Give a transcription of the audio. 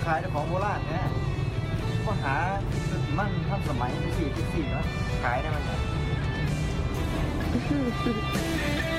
ายแต่ของโบราณเนี่ยก็หามันทันสมัยสี่แล้วขายได้มัน